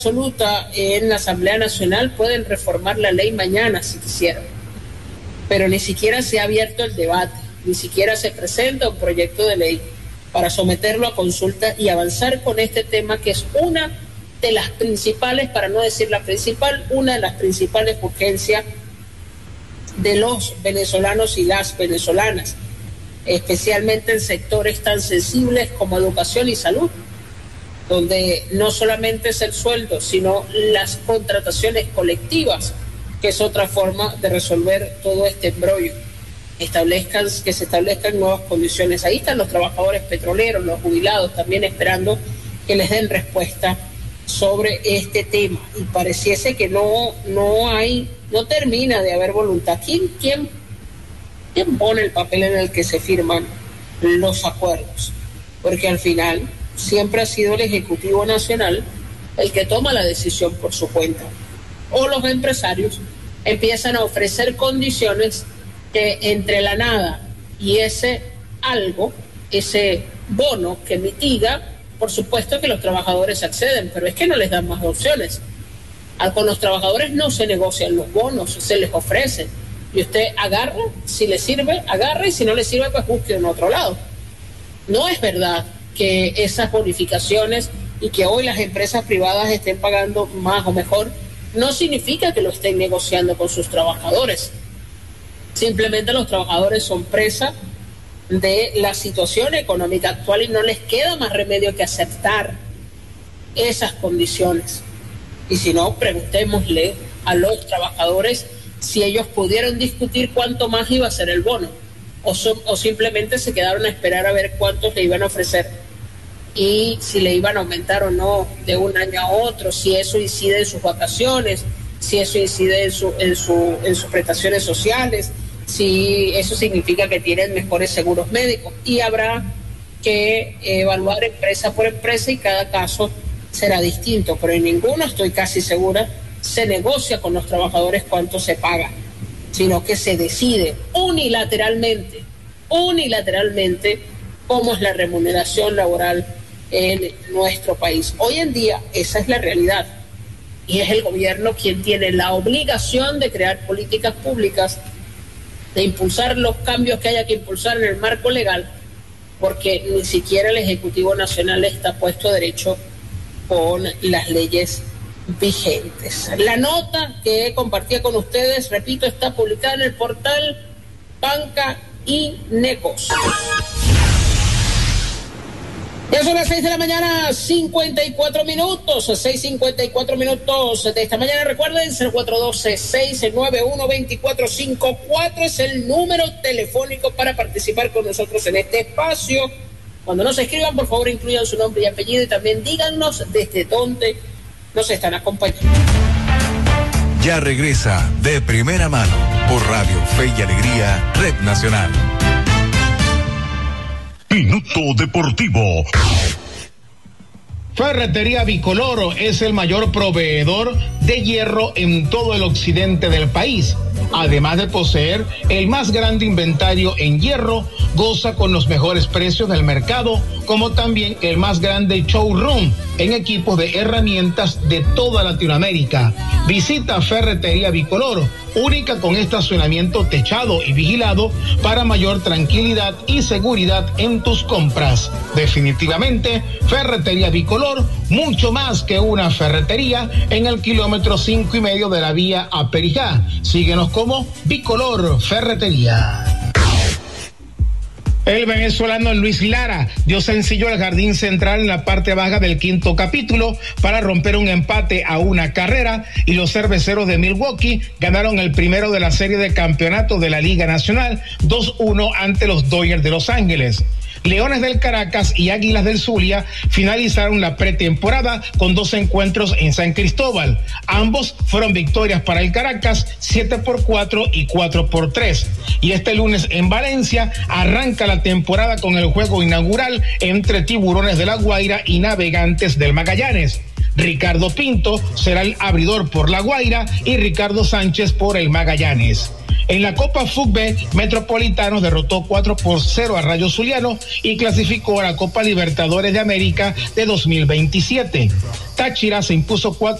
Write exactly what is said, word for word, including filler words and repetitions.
absoluta en la Asamblea Nacional, pueden reformar la ley mañana si quisieran, pero ni siquiera se ha abierto el debate, ni siquiera se presenta un proyecto de ley para someterlo a consulta y avanzar con este tema, que es una de las principales, para no decir la principal, una de las principales urgencias de los venezolanos y las venezolanas, especialmente en sectores tan sensibles como educación y salud, donde no solamente es el sueldo, sino las contrataciones colectivas, que es otra forma de resolver todo este embrollo. Establezcan, que se establezcan nuevas condiciones. Ahí están los trabajadores petroleros, los jubilados, también esperando que les den respuesta sobre este tema. Y pareciese que no, no hay, no termina de haber voluntad. ¿Quién, quién, quién pone el papel en el que se firman los acuerdos? Porque al final siempre ha sido el Ejecutivo Nacional el que toma la decisión por su cuenta. O los empresarios empiezan a ofrecer condiciones que entre la nada y ese algo, ese bono que mitiga, por supuesto que los trabajadores acceden, pero es que no les dan más opciones. Con los trabajadores no se negocian los bonos, se les ofrecen. Y usted agarra, si le sirve, agarra, y si no le sirve, pues busque en otro lado. No es verdad que esas bonificaciones y que hoy las empresas privadas estén pagando más o mejor, no significa que lo estén negociando con sus trabajadores. Simplemente los trabajadores son presa de la situación económica actual y no les queda más remedio que aceptar esas condiciones. Y si no, preguntémosle a los trabajadores si ellos pudieron discutir cuánto más iba a ser el bono, o, son, o simplemente se quedaron a esperar a ver cuántos le iban a ofrecer y si le iban a aumentar o no de un año a otro, si eso incide en sus vacaciones, si eso incide en, su, en, su, en sus prestaciones sociales, si eso significa que tienen mejores seguros médicos. Y habrá que evaluar empresa por empresa y cada caso será distinto, pero en ninguno, estoy casi segura, se negocia con los trabajadores cuánto se paga, sino que se decide unilateralmente, unilateralmente cómo es la remuneración laboral en nuestro país. Hoy en día esa es la realidad y es el gobierno quien tiene la obligación de crear políticas públicas, de impulsar los cambios que haya que impulsar en el marco legal, porque ni siquiera el Ejecutivo Nacional está puesto derecho con las leyes vigentes. La nota que compartía con ustedes, repito, está publicada en el portal Banca y Negocios. Ya son las seis de la mañana, cincuenta y cuatro minutos, seis cincuenta y cuatro minutos de esta mañana. Recuerden, cero cuatro uno dos, seis nueve uno, dos cuatro cinco cuatro es el número telefónico para participar con nosotros en este espacio. Cuando nos escriban, por favor, incluyan su nombre y apellido y también díganos desde dónde nos están acompañando. Ya regresa De Primera Mano por Radio Fe y Alegría, Red Nacional. Minuto Deportivo. Ferretería Bicoloro es el mayor proveedor de hierro en todo el occidente del país. Además de poseer el más grande inventario en hierro, goza con los mejores precios del mercado, como también el más grande showroom en equipos de herramientas de toda Latinoamérica. Visita Ferretería Bicoloro, única con estacionamiento techado y vigilado para mayor tranquilidad y seguridad en tus compras. Definitivamente, Ferretería Bicolor, mucho más que una ferretería, en el kilómetro cinco y medio de la vía a Perijá. Síguenos como Bicolor Ferretería. El venezolano Luis Lara dio sencillo al Jardín Central en la parte baja del quinto capítulo para romper un empate a una carrera, y los cerveceros de Milwaukee ganaron el primero de la serie de campeonato de la Liga Nacional dos uno ante los Dodgers de Los Ángeles. Leones del Caracas y Águilas del Zulia finalizaron la pretemporada con dos encuentros en San Cristóbal. Ambos fueron victorias para el Caracas, siete por cuatro y cuatro por tres. Y este lunes en Valencia arranca la temporada con el juego inaugural entre Tiburones de La Guaira y Navegantes del Magallanes. Ricardo Pinto será el abridor por La Guaira y Ricardo Sánchez por el Magallanes. En la Copa Fútbol, Metropolitanos derrotó cuatro por cero a Rayo Zuliano y clasificó a la Copa Libertadores de América de dos mil veintisiete. Táchira se impuso cuatro